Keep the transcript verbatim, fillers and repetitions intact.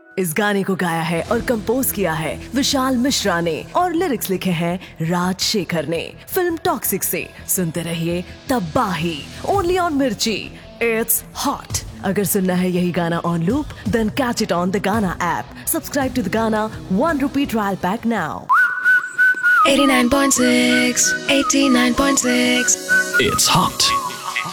इस गाने को गाया है और कंपोज किया है विशाल मिश्रा ने और लिरिक्स लिखे हैं राज शेखर ने। फिल्म टॉक्सिक से सुनते रहिए तबाही, ओनली ऑन मिर्ची। It's hot. अगर सुनना है यही गाना on loop, then catch it on the गाना ऐप। सब्सक्राइब टू द गाना one rupee trial pack now. eighty-nine point six, eighty-nine point six. It's hot.